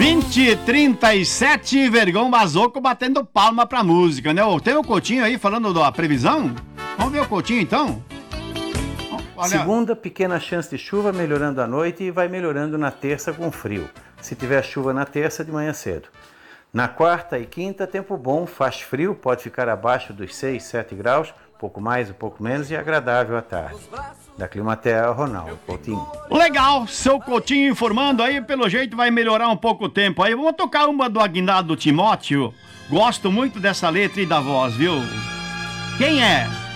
20h37, Vergão Bazoco batendo palma pra música, né? Tem o Coutinho aí falando da previsão? Vamos ver o Coutinho então? Olha. Segunda, pequena chance de chuva, melhorando à noite e vai melhorando na terça com frio. Se tiver chuva na terça, de manhã cedo. Na quarta e quinta, tempo bom, faz frio, pode ficar abaixo dos 6, 7 graus, um pouco mais, um pouco menos e agradável à tarde. Da Climatea, Ronaldo Coutinho. Legal, seu Coutinho informando aí, pelo jeito vai melhorar um pouco o tempo aí. Vamos tocar uma do Aguinaldo Timóteo. Gosto muito dessa letra e da voz, viu? Quem é?